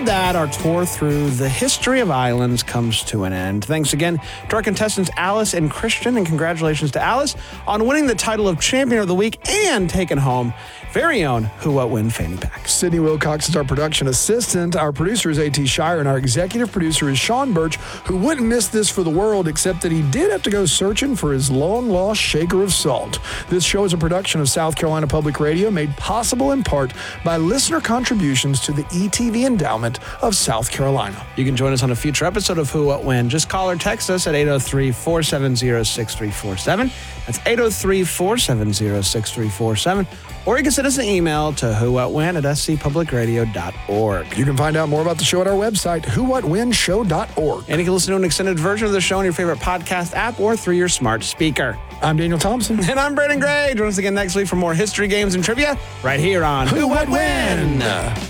with that, our tour through the history of islands comes to an end. Thanks again to our contestants Alice and Christian, and congratulations to Alice on winning the title of Champion of the Week and taking home very own Who What When fanny pack. Sydney Wilcox is our production assistant. Our producer is A.T. Shire, and our executive producer is Sean Birch, who wouldn't miss this for the world, except that he did have to go searching for his long-lost shaker of salt. This show is a production of South Carolina Public Radio, made possible in part by listener contributions to the ETV Endowment of South Carolina. You can join us on a future episode of Who What When. Just call or text us at 803-470-6347. That's 803-470-6347. Or you can send us an email to whowhatwhen@scpublicradio.org. You can find out more about the show at our website, whowhatwhenshow.org. And you can listen to an extended version of the show on your favorite podcast app or through your smart speaker. I'm Daniel Thompson. And I'm Brandon Gray. Join us again next week for more history, games, and trivia right here on Who What When?